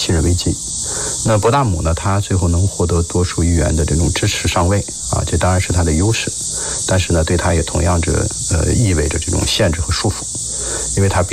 信任危机。那博大姆呢，他最后能获得多数议员的这种支持上位啊，这当然是他的优势，但是呢，对他也同样意味着这种限制和束缚，因为他必